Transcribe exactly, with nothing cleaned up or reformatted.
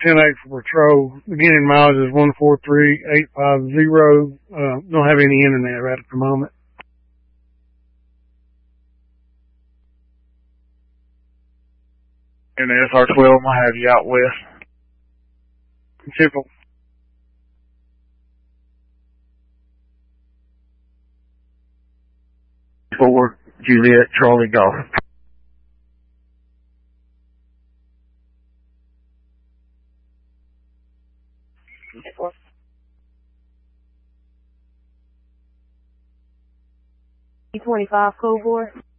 ten eight for patrol. Beginning miles is one four three eight five zero. Uh, don't have any internet right at the moment. And the S R twelve, I have you out west. Simple. Four, Juliet, Charlie, Golf. E twenty-five, code four.